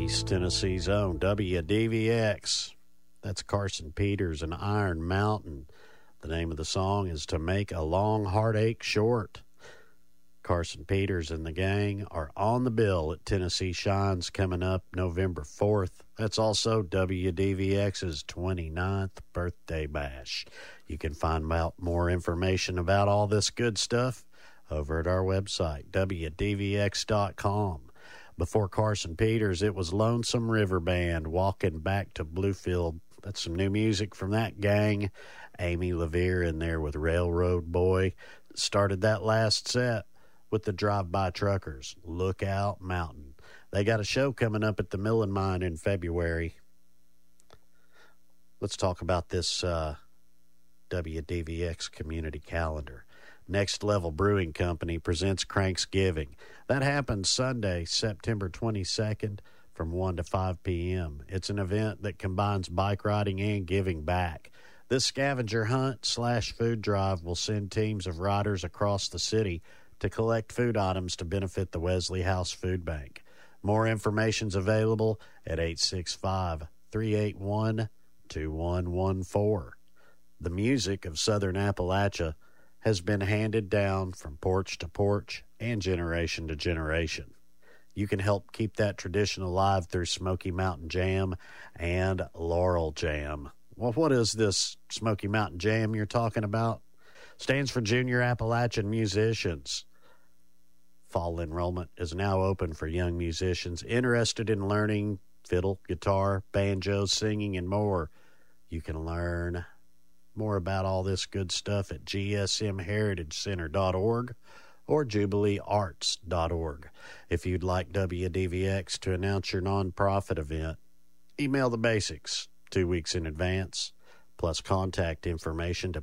East Tennessee's own WDVX. That's Carson Peters and Iron Mountain. The name of the song is To Make a Long Heartache Short. Carson Peters and the gang are on the bill at Tennessee Shines coming up November 4th. That's also WDVX's 29th birthday bash. You can find out more information about all this good stuff over at our website, WDVX.com. Before Carson Peters, it was Lonesome River Band, Walking Back to Bluefield. That's some new music from that gang. Amy LaVere in there with Railroad Boy. Started that last set with the Drive-By Truckers, Lookout Mountain. They got a show coming up at the Millen Mine in February. Let's talk about this WDVX community calendar. Next Level Brewing Company presents Cranksgiving. That happens Sunday, September 22nd from 1 to 5 p.m. It's an event that combines bike riding and giving back. This scavenger hunt / food drive will send teams of riders across the city to collect food items to benefit the Wesley House Food Bank. More information's available at 865-381-2114. The music of Southern Appalachia has been handed down from porch to porch and generation to generation. You can help keep that tradition alive through Smoky Mountain Jam and Laurel Jam. Well, what is this Smoky Mountain Jam you're talking about? Stands for Junior Appalachian Musicians. Fall enrollment is now open for young musicians interested in learning fiddle, guitar, banjo, singing, and more. You can learn more about all this good stuff at gsmheritagecenter.org or jubileearts.org. If you'd like WDVX to announce your nonprofit event, email the basics 2 weeks in advance, plus contact information to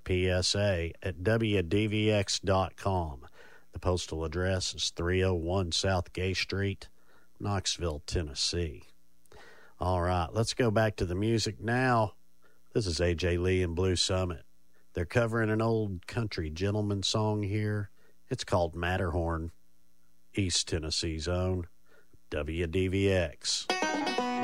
psa@wdvx.com. The postal address is 301 South Gay Street, Knoxville, Tennessee. All right, let's go back to the music now. This is A.J. Lee and Blue Summit. They're covering an old country gentleman song here. It's called Matterhorn, East Tennessee's own WDVX.